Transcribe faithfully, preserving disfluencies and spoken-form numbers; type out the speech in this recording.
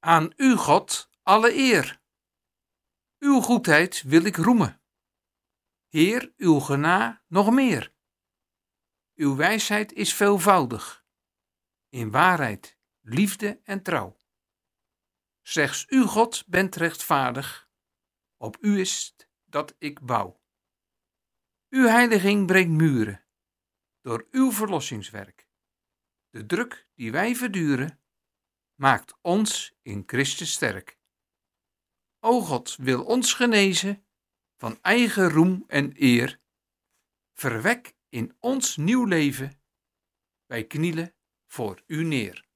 Aan u, God, alle eer. Uw goedheid wil ik roemen. Heer, uw gena nog meer. Uw wijsheid is veelvoudig, in waarheid, liefde en trouw. Slechts u, God, bent rechtvaardig, op u is het dat ik bouw. Uw heiliging breekt muren, door uw verlossingswerk. De druk die wij verduren, maakt ons in Christus sterk. O God, wil ons genezen van eigen roem en eer. Verwek in ons nieuw leven, wij knielen voor u neer.